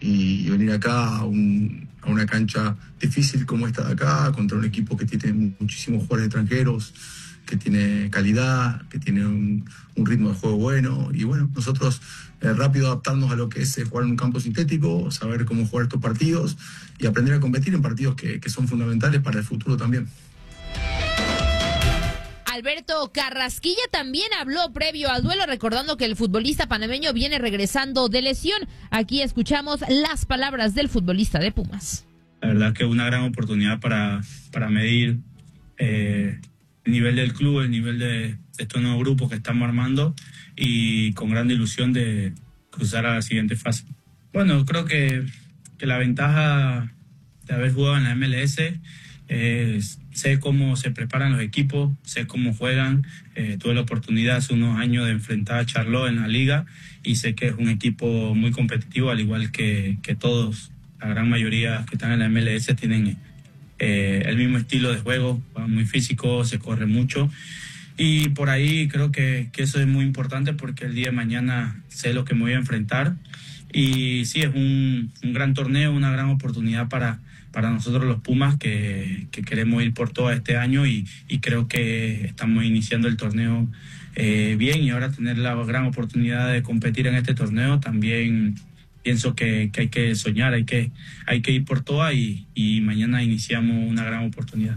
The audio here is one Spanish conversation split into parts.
y venir acá a una cancha difícil como esta de acá, contra un equipo que tiene muchísimos jugadores extranjeros, que tiene calidad, que tiene un ritmo de juego bueno. Y bueno, nosotros rápido adaptarnos a lo que es jugar en un campo sintético, saber cómo jugar estos partidos y aprender a competir en partidos que son fundamentales para el futuro también. Alberto Carrasquilla también habló previo al duelo, recordando que el futbolista panameño viene regresando de lesión. Aquí escuchamos las palabras del futbolista de Pumas. La verdad que una gran oportunidad para medir el nivel del club, el nivel de estos nuevos grupos que estamos armando, y con gran ilusión de cruzar a la siguiente fase. Bueno, creo que la ventaja de haber jugado en la MLS es sé cómo se preparan los equipos, sé cómo juegan. Tuve la oportunidad hace unos años de enfrentar a Charlotte en la liga y sé que es un equipo muy competitivo, al igual que todos, la gran mayoría que están en la MLS tienen el mismo estilo de juego, muy físico, se corre mucho. Y por ahí creo que eso es muy importante, porque el día de mañana sé lo que me voy a enfrentar. Y sí, es un gran torneo, una gran oportunidad para nosotros los Pumas, que queremos ir por todo este año, y creo que estamos iniciando el torneo bien, y ahora tener la gran oportunidad de competir en este torneo también. Pienso que hay que soñar, hay que ir por todas, y mañana iniciamos una gran oportunidad.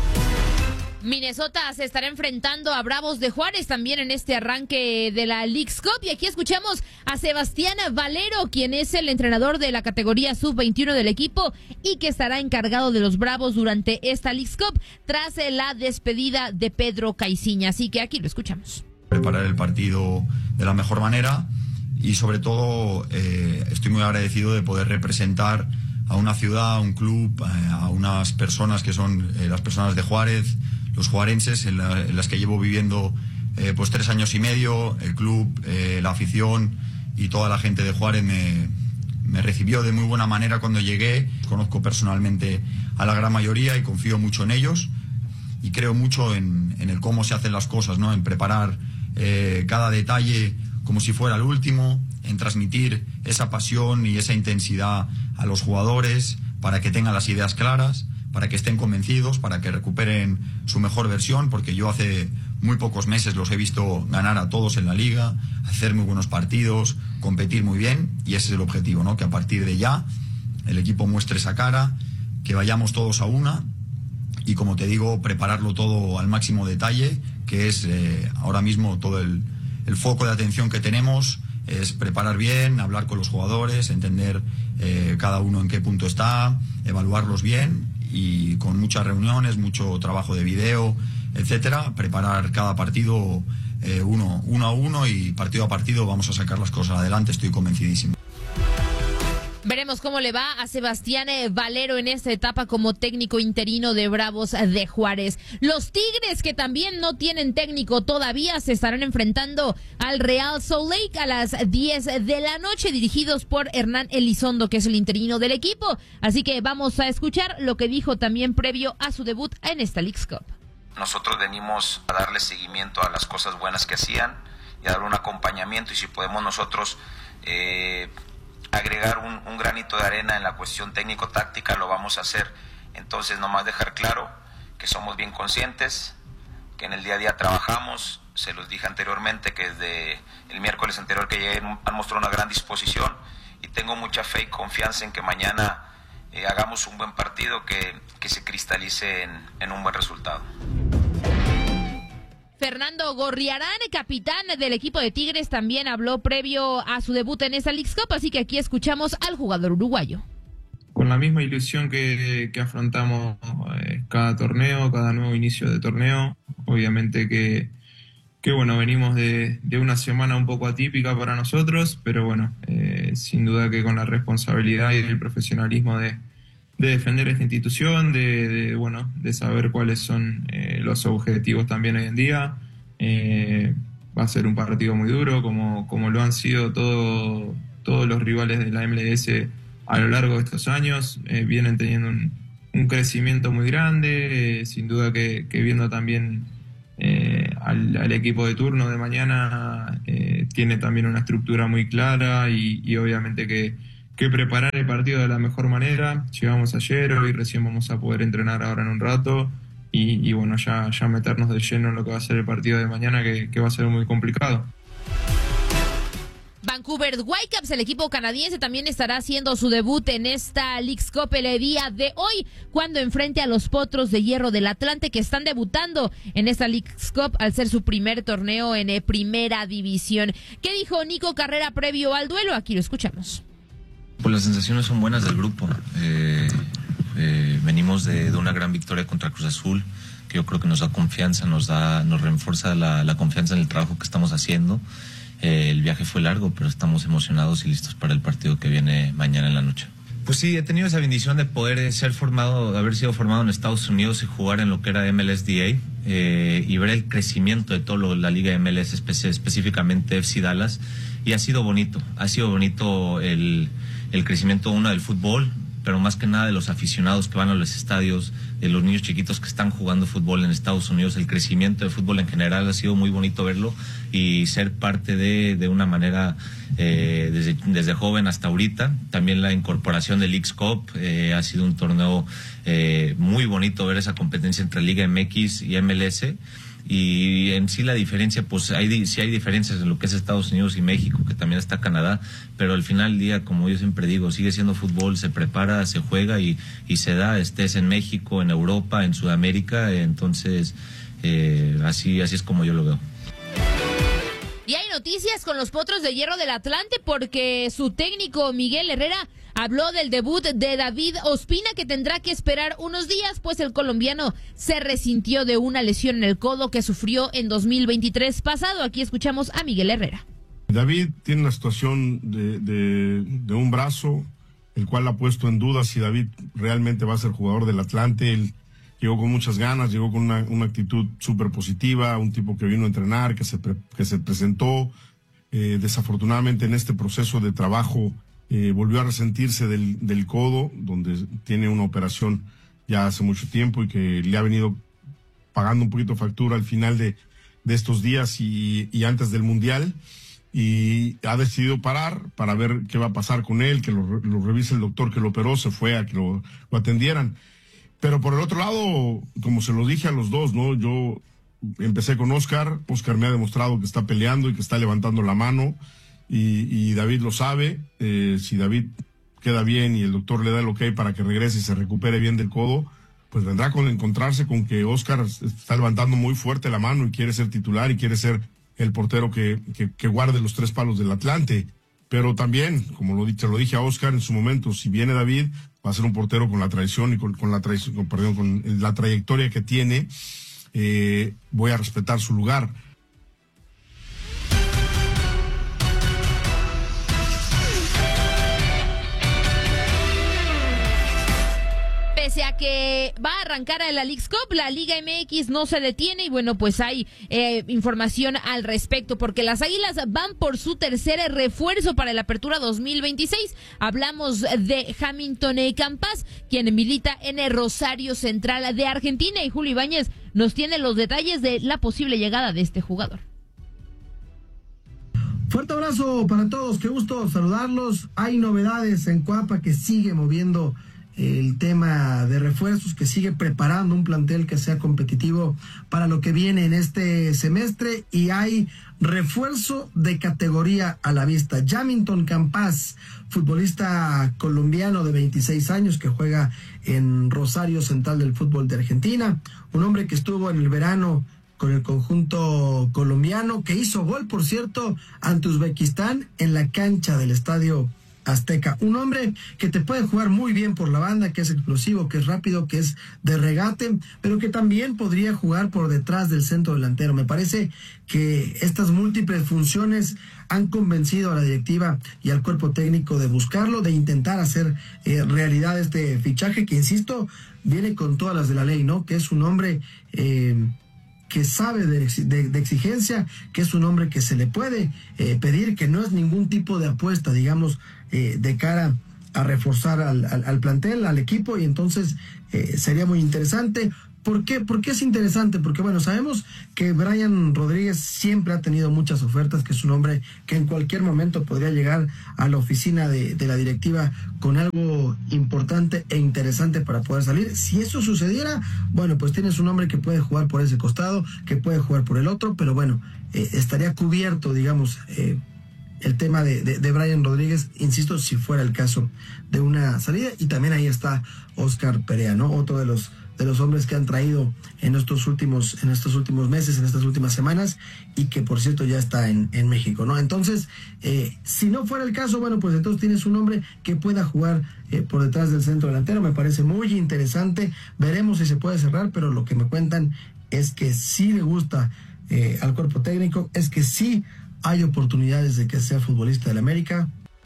Minnesota se estará enfrentando a Bravos de Juárez también en este arranque de la Leagues Cup, y aquí escuchamos a Sebastián Valero, quien es el entrenador de la categoría sub-21 del equipo y que estará encargado de los Bravos durante esta Leagues Cup tras la despedida de Pedro Caiciña. Así que aquí lo escuchamos. Preparar el partido de la mejor manera, y sobre todo estoy muy agradecido de poder representar a una ciudad, a un club, a unas personas que son las personas de Juárez, los juarenses, en las que llevo viviendo pues 3 años y medio. El club, la afición y toda la gente de Juárez me recibió de muy buena manera cuando llegué. Conozco personalmente a la gran mayoría y confío mucho en ellos, y creo mucho en el cómo se hacen las cosas, ¿no? En preparar cada detalle como si fuera el último, en transmitir esa pasión y esa intensidad a los jugadores para que tengan las ideas claras, para que estén convencidos, para que recuperen su mejor versión, porque yo hace muy pocos meses los he visto ganar a todos en la liga, hacer muy buenos partidos, competir muy bien, y ese es el objetivo, ¿no? Que a partir de ya el equipo muestre esa cara, que vayamos todos a una, y como te digo, prepararlo todo al máximo detalle, que es ahora mismo todo el foco de atención que tenemos, es preparar bien, hablar con los jugadores, entender cada uno en qué punto está, evaluarlos bien, y con muchas reuniones, mucho trabajo de video, etcétera, preparar cada partido uno a uno, y partido a partido vamos a sacar las cosas adelante, estoy convencidísimo. Veremos cómo le va a Sebastián Valero en esta etapa como técnico interino de Bravos de Juárez. Los Tigres, que también no tienen técnico todavía, se estarán enfrentando al Real Salt Lake a las 10 de la noche, dirigidos por Hernán Elizondo, que es el interino del equipo. Así que vamos a escuchar lo que dijo también previo a su debut en esta Leagues Cup. Nosotros venimos a darle seguimiento a las cosas buenas que hacían y a dar un acompañamiento, y si podemos nosotros agregar un granito de arena en la cuestión técnico-táctica, lo vamos a hacer. Entonces, nomás dejar claro que somos bien conscientes, que en el día a día trabajamos. Se los dije anteriormente que desde el miércoles anterior que llegué han mostrado una gran disposición, y tengo mucha fe y confianza en que mañana hagamos un buen partido que se cristalice en un buen resultado. Fernando Gorriarán, capitán del equipo de Tigres, también habló previo a su debut en esa Leagues Cup, así que aquí escuchamos al jugador uruguayo. Con la misma ilusión que afrontamos cada torneo, cada nuevo inicio de torneo. Obviamente que bueno, venimos de una semana un poco atípica para nosotros, pero bueno, sin duda que con la responsabilidad y el profesionalismo de defender esta institución, de saber cuáles son los objetivos también hoy en día. Va a ser un partido muy duro, como lo han sido todos los rivales de la MLS a lo largo de estos años. Vienen teniendo un crecimiento muy grande, sin duda que viendo también al equipo de turno de mañana, tiene también una estructura muy clara, y obviamente que preparar el partido de la mejor manera. Llegamos ayer, hoy recién vamos a poder entrenar ahora en un rato y bueno, ya meternos de lleno en lo que va a ser el partido de mañana, que va a ser muy complicado. Vancouver Whitecaps, el equipo canadiense, también estará haciendo su debut en esta Leagues Cup el día de hoy, cuando enfrente a los Potros de Hierro del Atlante, que están debutando en esta Leagues Cup al ser su primer torneo en primera división. ¿Qué dijo Nico Carrera previo al duelo? Aquí lo escuchamos. Pues las sensaciones son buenas del grupo. Venimos de una gran victoria contra Cruz Azul, que yo creo que nos da confianza, nos refuerza la confianza en el trabajo que estamos haciendo. El viaje fue largo, pero estamos emocionados y listos para el partido que viene mañana en la noche. Pues sí, he tenido esa bendición de poder haber sido formado en Estados Unidos y jugar en lo que era MLSDA y ver el crecimiento de toda la liga MLS, específicamente FC Dallas, y ha sido bonito el crecimiento del fútbol, pero más que nada de los aficionados que van a los estadios, de los niños chiquitos que están jugando fútbol en Estados Unidos. El crecimiento del fútbol en general ha sido muy bonito verlo y ser parte de una manera desde joven hasta ahorita. También la incorporación de Leagues Cup ha sido un torneo muy bonito, ver esa competencia entre Liga MX y MLS. Y en sí la diferencia, pues sí hay diferencias en lo que es Estados Unidos y México, que también está Canadá, pero al final del día, como yo siempre digo, sigue siendo fútbol, se prepara, se juega y se da, estés en México, en Europa, en Sudamérica, entonces así es como yo lo veo. Y hay noticias con los Potros de Hierro del Atlante, porque su técnico Miguel Herrera habló del debut de David Ospina, que tendrá que esperar unos días, pues el colombiano se resintió de una lesión en el codo que sufrió en 2023 pasado. Aquí escuchamos a Miguel Herrera. David tiene una situación de un brazo, el cual ha puesto en duda si David realmente va a ser jugador del Atlante. Él llegó con muchas ganas, llegó con una actitud súper positiva, un tipo que vino a entrenar, que se presentó. Desafortunadamente en este proceso de trabajo volvió a resentirse del codo, donde tiene una operación ya hace mucho tiempo y que le ha venido pagando un poquito factura al final de estos días y antes del Mundial, y ha decidido parar para ver qué va a pasar con él, que lo revise el doctor que lo operó, se fue a que lo atendieran. Pero por el otro lado, como se lo dije a los dos, ¿no? Yo empecé con Oscar me ha demostrado que está peleando y que está levantando la mano, y David lo sabe. Si David queda bien y el doctor le da el ok para que regrese y se recupere bien del codo, pues vendrá con encontrarse con que Oscar está levantando muy fuerte la mano y quiere ser titular y quiere ser el portero que guarde los 3 palos del Atlante. Pero también, como lo dije a Oscar en su momento, si viene David, va a ser un portero con la tradición y con la trayectoria que tiene. Voy a respetar su lugar. Pese a que va a arrancar a la Leagues Cup, la Liga MX no se detiene y bueno, pues hay información al respecto, porque las Águilas van por su tercer refuerzo para la apertura 2026. Hablamos de Hamilton Campas, quien milita en el Rosario Central de Argentina, y Julio Ibáñez nos tiene los detalles de la posible llegada de este jugador. Fuerte abrazo para todos, qué gusto saludarlos. Hay novedades en Cuapa, que sigue moviendo el tema de refuerzos, que sigue preparando un plantel que sea competitivo para lo que viene en este semestre, y hay refuerzo de categoría a la vista. Hamilton Campas, futbolista colombiano de 26 años que juega en Rosario Central del fútbol de Argentina, un hombre que estuvo en el verano con el conjunto colombiano, que hizo gol, por cierto, ante Uzbekistán en la cancha del Estadio Azteca. Un hombre que te puede jugar muy bien por la banda, que es explosivo, que es rápido, que es de regate, pero que también podría jugar por detrás del centro delantero. Me parece que estas múltiples funciones han convencido a la directiva y al cuerpo técnico de buscarlo, de intentar hacer realidad este fichaje, que, insisto, viene con todas las de la ley, ¿no? Que es un hombre que sabe de exigencia, que es un hombre que se le puede pedir, que no es ningún tipo de apuesta, digamos, de cara reforzar al plantel, al equipo, y entonces sería muy interesante. ¿Por qué es interesante? Porque, bueno, sabemos que Brian Rodríguez siempre ha tenido muchas ofertas, que es un hombre que en cualquier momento podría llegar a la oficina de la directiva con algo importante e interesante para poder salir. Si eso sucediera, bueno, pues tienes un hombre que puede jugar por ese costado, que puede jugar por el otro, pero bueno, estaría cubierto, digamos, el tema de Brian Rodríguez, insisto, si fuera el caso de una salida. Y también ahí está Oscar Perea, ¿no? Otro de los hombres que han traído en estos últimos meses, en estas últimas semanas, y que por cierto ya está en México, ¿no? Entonces, si no fuera el caso, bueno, pues entonces tienes un hombre que pueda jugar por detrás del centro delantero. Me parece muy interesante. Veremos si se puede cerrar, pero lo que me cuentan es que sí le gusta al cuerpo técnico, es que sí hay oportunidades de que sea futbolista del América.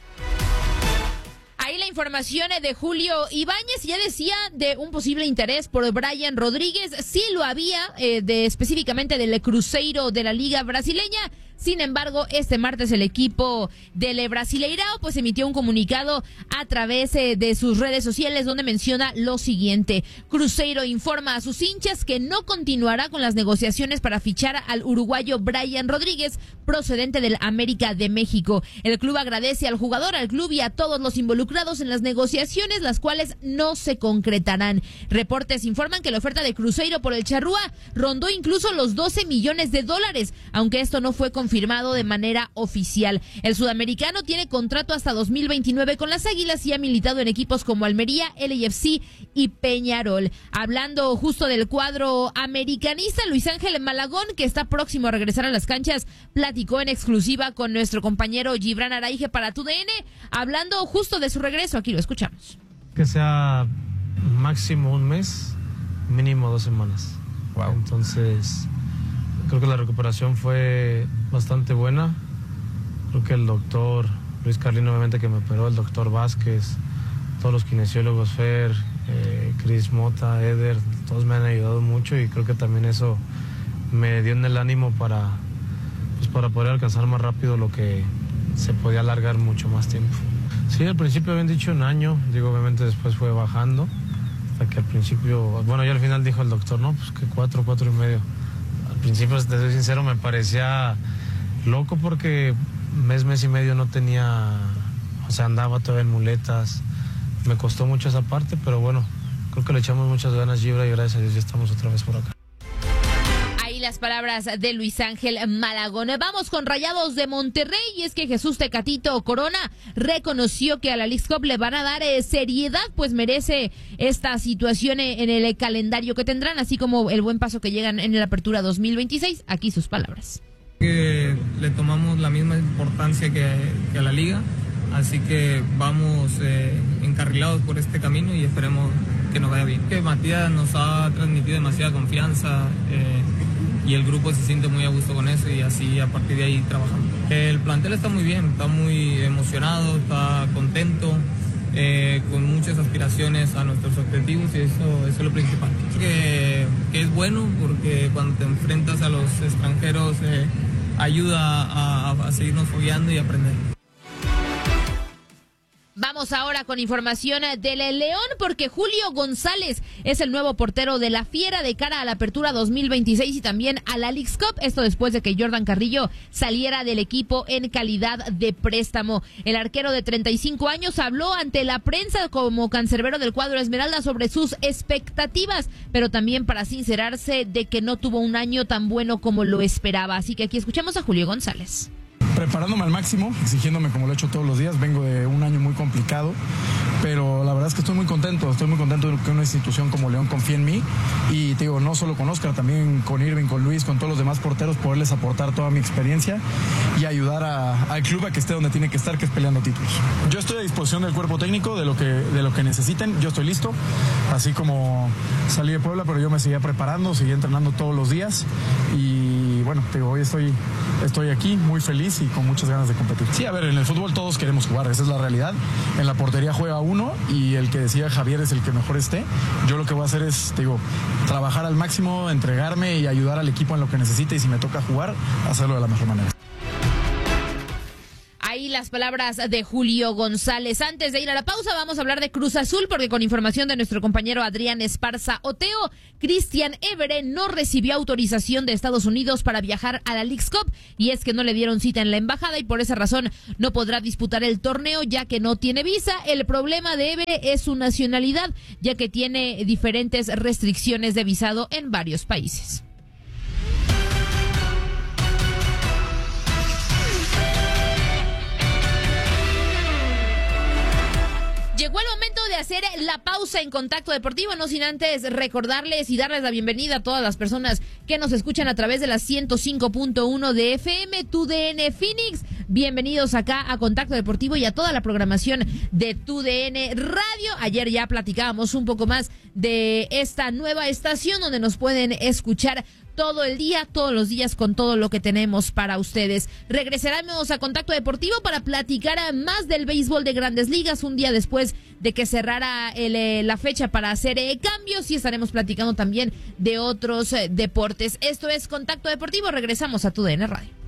Ahí la información de Julio Ibáñez ya decía de un posible interés por Brian Rodríguez. Sí lo había, específicamente del Cruzeiro de la Liga Brasileña. Sin embargo, este martes el equipo del Brasileirao pues emitió un comunicado a través de sus redes sociales donde menciona lo siguiente: Cruzeiro informa a sus hinchas que no continuará con las negociaciones para fichar al uruguayo Brian Rodríguez, procedente del América de México. El club agradece al jugador, al club y a todos los involucrados en las negociaciones, las cuales no se concretarán. Reportes informan que la oferta de Cruzeiro por el charrúa rondó incluso los $12 millones, aunque esto no fue confirmado de manera oficial. El sudamericano tiene contrato hasta 2029 con las Águilas y ha militado en equipos como Almería, LAFC y Peñarol. Hablando justo del cuadro americanista, Luis Ángel Malagón, que está próximo a regresar a las canchas, platicó en exclusiva con nuestro compañero Gibran Araige para TUDN, hablando justo de su regreso. Aquí lo escuchamos. Que sea máximo un mes, mínimo 2 semanas. Wow. Entonces, creo que la recuperación fue bastante buena. Creo que el doctor Luis Carlín, obviamente, que me operó, el doctor Vázquez, todos los kinesiólogos, Fer, Chris Mota, Eder, todos me han ayudado mucho, y creo que también eso me dio en el ánimo para poder alcanzar más rápido lo que se podía alargar mucho más tiempo. Sí, al principio habían dicho 1 año, digo, obviamente después fue bajando, hasta que al principio, bueno, ya al final dijo el doctor, no, pues que 4 y medio. Al principio, te soy sincero, me parecía loco porque mes y medio no tenía, o sea, andaba todavía en muletas, me costó mucho esa parte, pero bueno, creo que le echamos muchas ganas, Gibra, y gracias a Dios ya estamos otra vez por acá. Las palabras de Luis Ángel Malagón. Vamos con Rayados de Monterrey, y es que Jesús Tecatito Corona reconoció que a la Leagues Cup le van a dar seriedad, pues merece esta situación en el calendario que tendrán, así como el buen paso que llegan en la apertura 2026. Aquí sus palabras. Que le tomamos la misma importancia que a la liga, así que vamos encarrilados por este camino y esperemos que nos vaya bien. Que Matías nos ha transmitido demasiada confianza, y el grupo se siente muy a gusto con eso, y así a partir de ahí trabajamos. El plantel está muy bien, está muy emocionado, está contento, con muchas aspiraciones a nuestros objetivos, y eso es lo principal. Que es bueno porque cuando te enfrentas a los extranjeros ayuda a seguirnos fogueando y aprender. Vamos ahora con información del León, porque Julio González es el nuevo portero de la Fiera de cara a la apertura 2026 y también a la Leagues Cup. Esto después de que Jordan Carrillo saliera del equipo en calidad de préstamo. El arquero de 35 años habló ante la prensa como cancerbero del cuadro Esmeralda sobre sus expectativas, pero también para sincerarse de que no tuvo un año tan bueno como lo esperaba. Así que aquí escuchamos a Julio González. Preparándome al máximo, exigiéndome como lo he hecho todos los días. Vengo de un año muy complicado, pero la verdad es que estoy muy contento de que una institución como León confíe en mí, y te digo, no solo con Oscar, también con Irving, con Luis, con todos los demás porteros, poderles aportar toda mi experiencia y ayudar al club a que esté donde tiene que estar, que es peleando títulos. Yo estoy a disposición del cuerpo técnico, de lo que necesiten. Yo estoy listo, así como salí de Puebla, pero yo me seguía preparando, seguía entrenando todos los días, y bueno, te digo, hoy estoy aquí muy feliz y con muchas ganas de competir. Sí, a ver, en el fútbol todos queremos jugar, esa es la realidad. En la portería juega uno, y el que decía Javier es el que mejor esté. Yo lo que voy a hacer es, te digo, trabajar al máximo, entregarme y ayudar al equipo en lo que necesite, y si me toca jugar, hacerlo de la mejor manera. Ahí las palabras de Julio González. Antes de ir a la pausa, vamos a hablar de Cruz Azul, porque con información de nuestro compañero Adrián Esparza Oteo, Christian Évere no recibió autorización de Estados Unidos para viajar a la Leagues Cup, y es que no le dieron cita en la embajada y por esa razón no podrá disputar el torneo ya que no tiene visa. El problema de Évere es su nacionalidad, ya que tiene diferentes restricciones de visado en varios países. Llegó el momento de hacer la pausa en Contacto Deportivo, no sin antes recordarles y darles la bienvenida a todas las personas que nos escuchan a través de la 105.1 de FM, TUDN Phoenix. Bienvenidos acá a Contacto Deportivo y a toda la programación de TUDN Radio. Ayer ya platicábamos un poco más de esta nueva estación donde nos pueden escuchar todo el día, todos los días, con todo lo que tenemos para ustedes. Regresaremos a Contacto Deportivo para platicar más del béisbol de Grandes Ligas un día después de que cerrara la fecha para hacer cambios, y estaremos platicando también de otros deportes. Esto es Contacto Deportivo. Regresamos a TUDN Radio.